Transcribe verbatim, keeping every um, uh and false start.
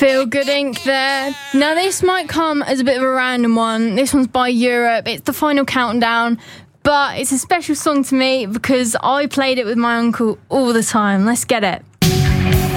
Feel Good Incorporated there. Now this might come as a bit of a random one. This one's by Europe. It's the final countdown, but it's a special song to me because I played it with my uncle all the time. Let's get it.